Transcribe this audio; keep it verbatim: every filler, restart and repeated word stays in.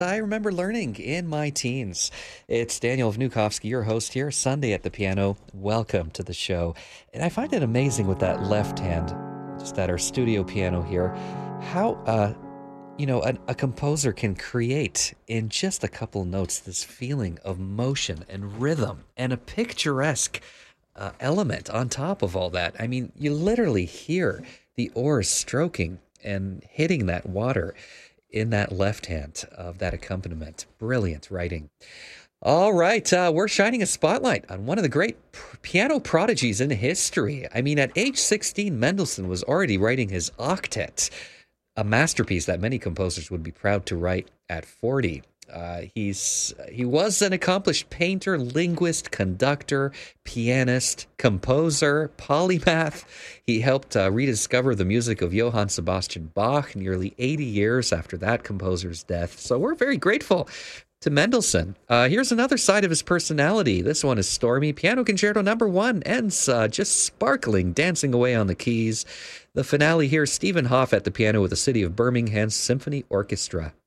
I remember learning in my teens. It's Daniel Vnukovsky, your host here, Sunday at the piano. Welcome to the show. And I find it amazing with that left hand, just at our studio piano here, how uh, you know, a, a composer can create in just a couple notes this feeling of motion and rhythm and a picturesque uh, element on top of all that. I mean, you literally hear the oars stroking and hitting that water in that left hand of that accompaniment. Brilliant writing. All right, uh, we're shining a spotlight on one of the great p- piano prodigies in history. I mean, at age sixteen, Mendelssohn was already writing his octet, a masterpiece that many composers would be proud to write at forty. Uh, he's he was an accomplished painter, linguist, conductor, pianist, composer, polymath. He helped uh, rediscover the music of Johann Sebastian Bach nearly eighty years after that composer's death. So we're very grateful to Mendelssohn. Uh, here's another side of his personality. This one is stormy. Piano Concerto number one ends uh, just sparkling, dancing away on the keys. The finale here, Stephen Hoff at the piano with the City of Birmingham Symphony Orchestra.